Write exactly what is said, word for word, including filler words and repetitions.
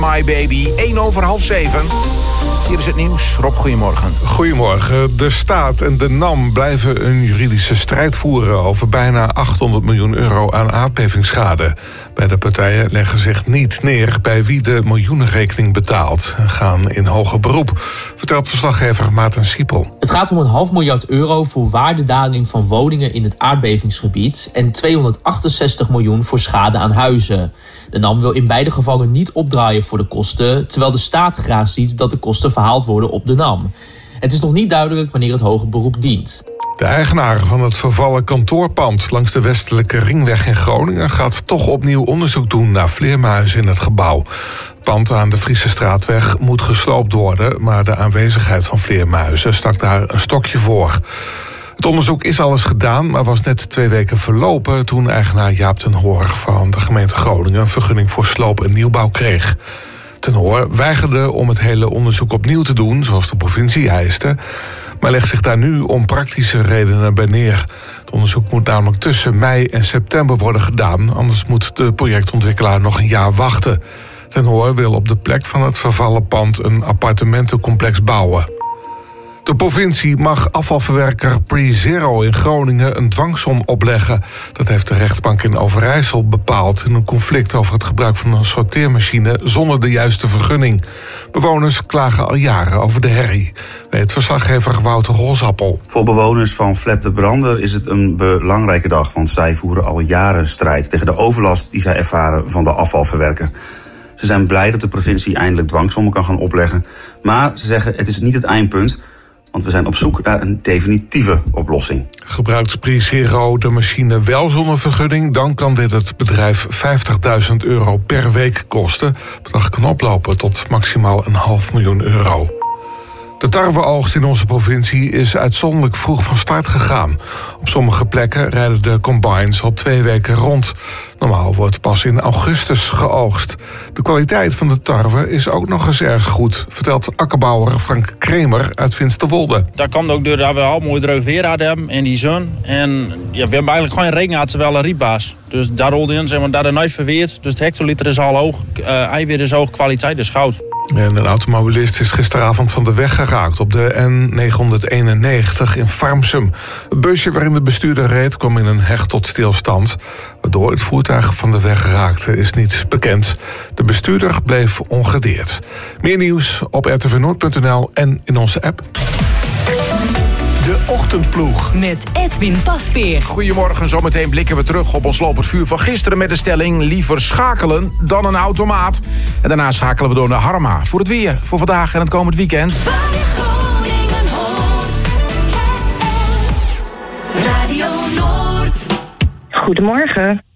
My Baby, één over half zeven. Hier is het nieuws. Rob, goedemorgen. Goedemorgen. De staat en de NAM blijven een juridische strijd voeren over bijna achthonderd miljoen euro aan aardbevingsschade. Beide partijen leggen zich niet neer bij wie de miljoenenrekening betaalt en gaan in hoger beroep, vertelt verslaggever Maarten Siepel. Het gaat om een half miljard euro voor waardedaling van woningen in het aardbevingsgebied en tweehonderdachtenzestig miljoen voor schade aan huizen. De NAM wil in beide gevallen niet opdraaien voor de kosten, terwijl de staat graag ziet dat de kosten verhaald worden op de NAM. Het is nog niet duidelijk wanneer het hoger beroep dient. De eigenaar van het vervallen kantoorpand langs de westelijke ringweg in Groningen gaat toch opnieuw onderzoek doen naar vleermuizen in het gebouw. Het pand aan de Friesestraatweg moet gesloopt worden, maar de aanwezigheid van vleermuizen stak daar een stokje voor. Het onderzoek is alles gedaan, maar was net twee weken verlopen toen eigenaar Jaap ten Hoor van de gemeente Groningen een vergunning voor sloop en nieuwbouw kreeg. Ten Hoor weigerde om het hele onderzoek opnieuw te doen, zoals de provincie eiste, maar legt zich daar nu om praktische redenen bij neer. Het onderzoek moet namelijk tussen mei en september worden gedaan, anders moet de projectontwikkelaar nog een jaar wachten. Ten Hoor wil op de plek van het vervallen pand een appartementencomplex bouwen. De provincie mag afvalverwerker PreZero in Groningen een dwangsom opleggen. Dat heeft de rechtbank in Overijssel bepaald in een conflict over het gebruik van een sorteermachine zonder de juiste vergunning. Bewoners klagen al jaren over de herrie, weet verslaggever Wouter Holzappel. Voor bewoners van Flat de Brander is het een belangrijke dag, want zij voeren al jaren strijd tegen de overlast die zij ervaren van de afvalverwerker. Ze zijn blij dat de provincie eindelijk dwangsommen kan gaan opleggen, maar ze zeggen het is niet het eindpunt. Want we zijn op zoek naar een definitieve oplossing. Gebruikt PreZero de machine wel zonder vergunning, dan kan dit het bedrijf vijftigduizend euro per week kosten. Het bedrag kan oplopen tot maximaal een half miljoen euro. De tarweoogst in onze provincie is uitzonderlijk vroeg van start gegaan. Op sommige plekken rijden de combines al twee weken rond. Normaal wordt pas in augustus geoogst. De kwaliteit van de tarwe is ook nog eens erg goed, vertelt akkerbouwer Frank Kremer uit Finsterwolde. Dat komt ook doordat we al mooi droog weer hadden en die zon. En ja, we hebben eigenlijk geen regen gehad terwijl er riep was. Dus daar rolde in, zeg maar, dat er nooit verweerd. Dus de hectoliter is al hoog, uh, eiwit is hoog, kwaliteit is goud. En een automobilist is gisteravond van de weg geraakt op de N negenhonderdeenennegentig in Farmsum. Het busje waarin de bestuurder reed kwam in een heg tot stilstand. Waardoor het voertuig van de weg raakte is niet bekend. De bestuurder bleef ongedeerd. Meer nieuws op r t v noord punt n l en in onze app. De Ochtendploeg. Met Edwin Pasveer. Goedemorgen, zometeen blikken we terug op ons lopend vuur van gisteren met de stelling: liever schakelen dan een automaat. En daarna schakelen we door naar Harma voor het weer, voor vandaag en het komend weekend. Radio Noord. Goedemorgen.